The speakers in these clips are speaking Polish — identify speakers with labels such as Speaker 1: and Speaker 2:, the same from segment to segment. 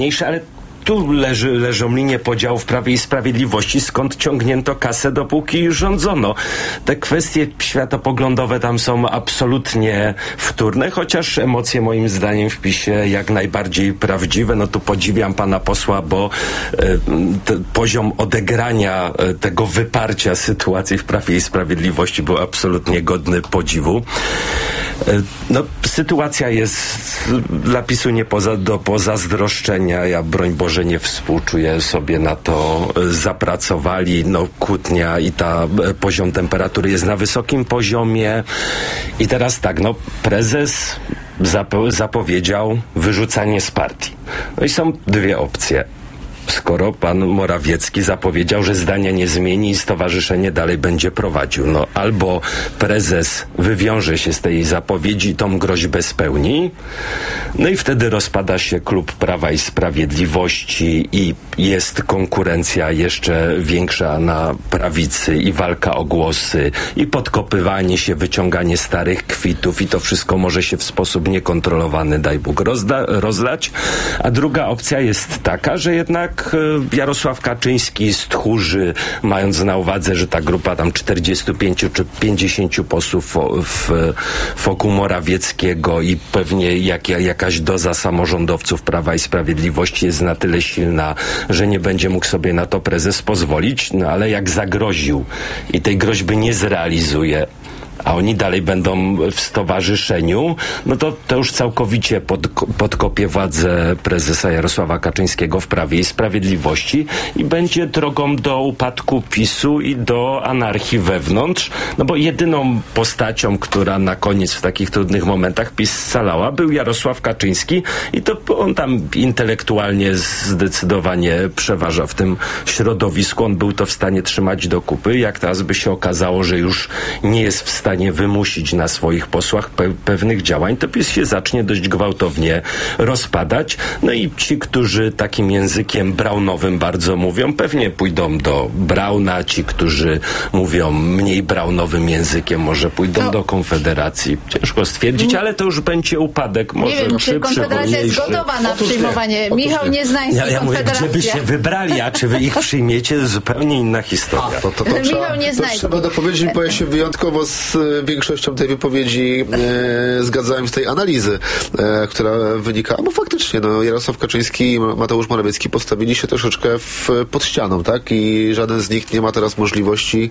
Speaker 1: Ale tu leżą linie podziału w Prawie i Sprawiedliwości, skąd ciągnięto kasę, dopóki rządzono. Te kwestie światopoglądowe tam są absolutnie wtórne, chociaż emocje moim zdaniem w PiS-ie jak najbardziej prawdziwe. No tu podziwiam pana posła, bo poziom odegrania tego wyparcia sytuacji w Prawie i Sprawiedliwości był absolutnie godny podziwu. No, sytuacja jest dla PiS-u nie do pozazdroszczenia. Ja, broń Boże, nie współczuję sobie, na to zapracowali. No, kłótnia i poziom temperatury jest na wysokim poziomie. I teraz tak, no, prezes zapowiedział wyrzucanie z partii. No i są dwie opcje. Skoro pan Morawiecki zapowiedział, że zdania nie zmieni i stowarzyszenie dalej będzie prowadził. No albo prezes wywiąże się z tej zapowiedzi i tą groźbę spełni, no i wtedy rozpada się klub Prawa i Sprawiedliwości i jest konkurencja jeszcze większa na prawicy i walka o głosy i podkopywanie się, wyciąganie starych kwitów i to wszystko może się w sposób niekontrolowany, daj Bóg, rozlać. A druga opcja jest taka, że jednak Jarosław Kaczyński stchórzy, mając na uwadze, że ta grupa tam 45 czy 50 posłów wokół Morawieckiego i pewnie jakaś doza samorządowców Prawa i Sprawiedliwości jest na tyle silna, że nie będzie mógł sobie na to prezes pozwolić, no ale jak zagroził i tej groźby nie zrealizuje, a oni dalej będą w stowarzyszeniu, no to już całkowicie podkopie władzę prezesa Jarosława Kaczyńskiego w Prawie i Sprawiedliwości i będzie drogą do upadku PiS-u i do anarchii wewnątrz, no bo jedyną postacią, która na koniec w takich trudnych momentach PiS scalała, był Jarosław Kaczyński i to on tam intelektualnie zdecydowanie przeważa w tym środowisku. On był to w stanie trzymać do kupy. Jak teraz by się okazało, że już nie jest w stanie wymusić na swoich posłach pewnych działań, to PiS się zacznie dość gwałtownie rozpadać. No i ci, którzy takim językiem braunowym bardzo mówią, pewnie pójdą do Brauna. Ci, którzy mówią mniej braunowym językiem, może pójdą do Konfederacji. Ciężko stwierdzić, ale to już będzie upadek. Może
Speaker 2: nie wiem, czy Konfederacja jest gotowa na przyjmowanie. Michał Nieznański,
Speaker 1: ja mówię,
Speaker 2: Konfederacja.
Speaker 1: gdzie by się wybrali, a czy wy ich przyjmiecie, to zupełnie inna historia.
Speaker 2: Michał Nieznański.
Speaker 3: Trzeba dopowiedzieć, bo ja się wyjątkowo z większością tej wypowiedzi zgadzałem z tej analizy, która wynika, bo faktycznie Jarosław Kaczyński i Mateusz Morawiecki postawili się troszeczkę pod ścianą, tak? I żaden z nich nie ma teraz możliwości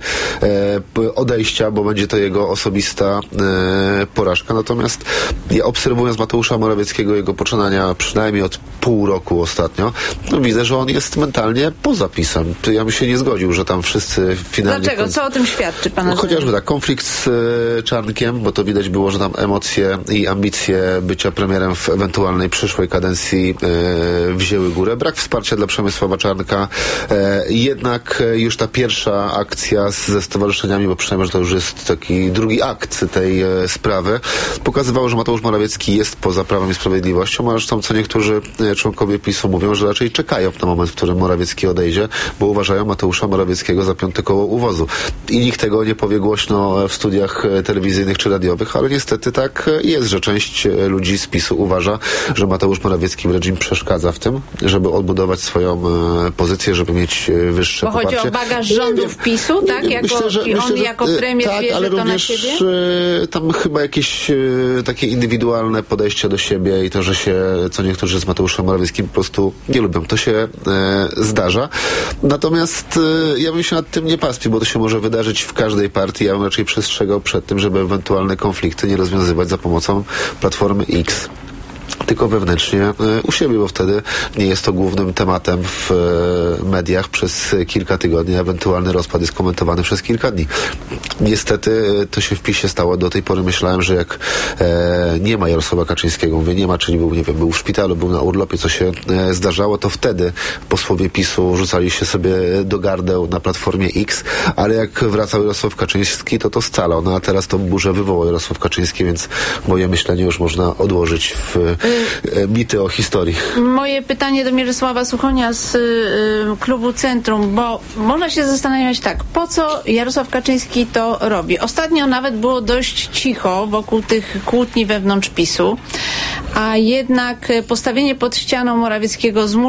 Speaker 3: odejścia, bo będzie to jego osobista porażka. Natomiast ja, obserwując Mateusza Morawieckiego, jego poczynania przynajmniej od pół roku ostatnio, widzę, że on jest mentalnie poza PiS-em. Ja bym się nie zgodził, że tam wszyscy finalnie...
Speaker 2: Dlaczego? Co o tym świadczy pana?
Speaker 3: Chociażby tak, konflikt z Czarnkiem, bo to widać było, że tam emocje i ambicje bycia premierem w ewentualnej przyszłej kadencji wzięły górę. Brak wsparcia dla Przemysława Czarnka. Jednak już ta pierwsza akcja ze stowarzyszeniami, bo przynajmniej, że to już jest taki drugi akt tej sprawy, pokazywało, że Mateusz Morawiecki jest poza Prawem i Sprawiedliwością, a zresztą co niektórzy członkowie PiS-u mówią, że raczej czekają na moment, w którym Morawiecki odejdzie, bo uważają Mateusza Morawieckiego za piąte koło uwozu. I nikt tego nie powie głośno w studiach telewizyjnych czy radiowych, ale niestety tak jest, że część ludzi z PiS-u uważa, że Mateusz Morawiecki wręcz im przeszkadza w tym, żeby odbudować swoją pozycję, żeby mieć wyższe
Speaker 2: bo
Speaker 3: poparcie.
Speaker 2: Chodzi o bagaż rządów PiS-u, tak? On jako premier
Speaker 3: tak,
Speaker 2: bierze
Speaker 3: ale
Speaker 2: to
Speaker 3: również
Speaker 2: na siebie?
Speaker 3: Tam chyba jakieś takie indywidualne podejście do siebie i to, że się co niektórzy z Mateuszem Morawieckim po prostu nie lubią. To się zdarza. Natomiast ja bym się nad tym nie pastwił, bo to się może wydarzyć w każdej partii. Ja bym raczej przestrzegał przed tym, żeby ewentualne konflikty nie rozwiązywać za pomocą Platformy X, tylko wewnętrznie u siebie, bo wtedy nie jest to głównym tematem w mediach przez kilka tygodni, ewentualny rozpad jest komentowany przez kilka dni. Niestety to się w PiS-ie stało. Do tej pory myślałem, że jak nie ma Jarosława Kaczyńskiego, mówię nie ma, czyli był, nie wiem, był w szpitalu, był na urlopie, co się zdarzało, to wtedy posłowie PiS-u rzucali się sobie do gardeł na Platformie X, ale jak wracał Jarosław Kaczyński, to scalał. No a teraz tą burzę wywołał Jarosław Kaczyński, więc moje myślenie już można odłożyć w mity o historii.
Speaker 2: Moje pytanie do Mieczysława Suchonia z klubu Centrum, bo można się zastanawiać tak, po co Jarosław Kaczyński to robi? Ostatnio nawet było dość cicho wokół tych kłótni wewnątrz PiS-u, a jednak postawienie pod ścianą Morawieckiego